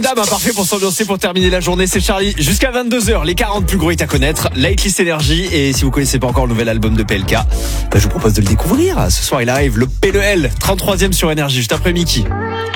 Dame, parfait pour s'ambiancer, pour terminer la journée, c'est Charlie. Jusqu'à 22h, les 40 plus gros hits à connaître. Lightlist Energy. Et si vous connaissez pas encore le nouvel album de PLK, je vous propose de le découvrir. Ce soir, il arrive, le P, le L, 33e sur Énergie, juste après Mickey.